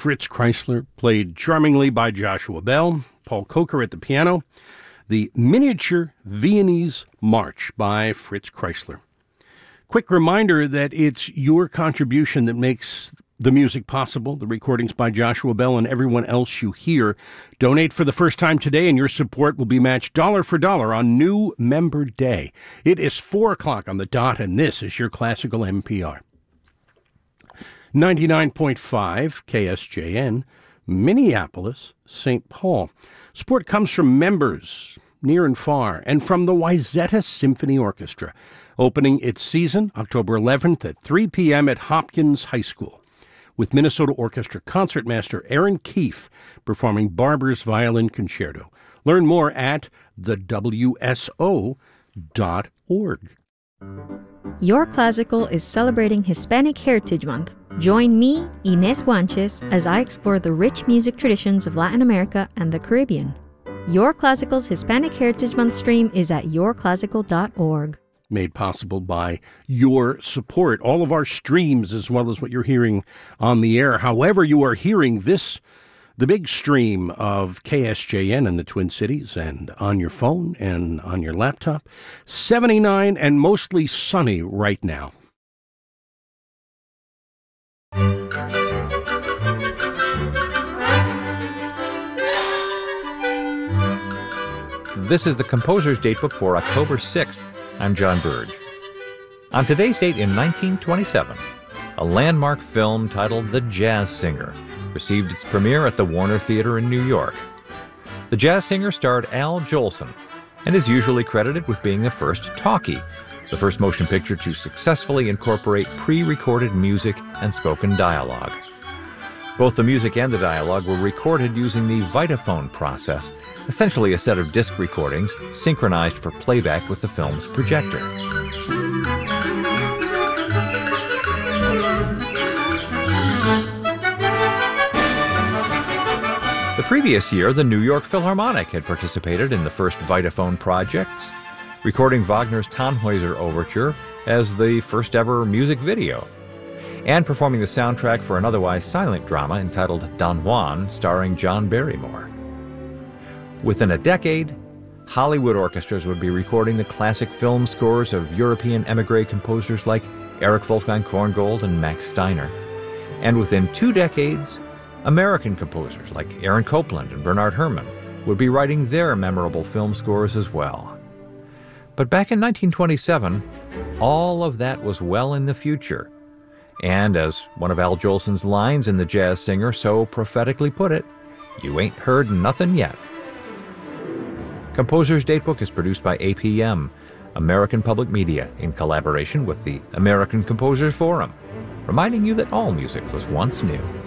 Fritz Kreisler, played charmingly by Joshua Bell, Paul Coker at the piano, the Miniature Viennese March by Fritz Kreisler. Quick reminder that it's your contribution that makes the music possible, the recordings by Joshua Bell and everyone else you hear. Donate for the first time today, and your support will be matched dollar for dollar on New Member Day. It is 4 o'clock on the dot, and this is your Classical NPR. 99.5 KSJN, Minneapolis, St. Paul. Support comes from members near and far, and from the Wayzata Symphony Orchestra, opening its season October 11th at 3 p.m. at Hopkins High School, with Minnesota Orchestra concertmaster Aaron Keefe performing Barber's Violin Concerto. Learn more at thewso.org. Your Classical is celebrating Hispanic Heritage Month. Join me, Inés Guanches, as I explore the rich music traditions of Latin America and the Caribbean. Your Classical's Hispanic Heritage Month stream is at yourclassical.org. Made possible by your support. All of our streams, as well as what you're hearing on the air. However you are hearing this, the big stream of KSJN in the Twin Cities, and on your phone and on your laptop. 79 and mostly sunny right now. This is the Composer's Datebook for October 6th. I'm John Burge. On today's date in 1927, a landmark film titled The Jazz Singer received its premiere at the Warner Theater in New York. The Jazz Singer starred Al Jolson and is usually credited with being the first talkie, the first motion picture to successfully incorporate pre-recorded music and spoken dialogue. Both the music and the dialogue were recorded using the Vitaphone process, essentially a set of disc recordings synchronized for playback with the film's projector. The previous year, the New York Philharmonic had participated in the first Vitaphone projects, recording Wagner's Tannhäuser Overture as the first ever music video, and performing the soundtrack for an otherwise silent drama entitled Don Juan, starring John Barrymore. Within a decade, Hollywood orchestras would be recording the classic film scores of European émigré composers like Erich Wolfgang Korngold and Max Steiner. And within 2 decades, American composers like Aaron Copland and Bernard Herrmann would be writing their memorable film scores as well. But back in 1927, all of that was well in the future. And as one of Al Jolson's lines in The Jazz Singer so prophetically put it, "You ain't heard nothing yet." Composer's Datebook is produced by APM, American Public Media, in collaboration with the American Composers Forum, reminding you that all music was once new.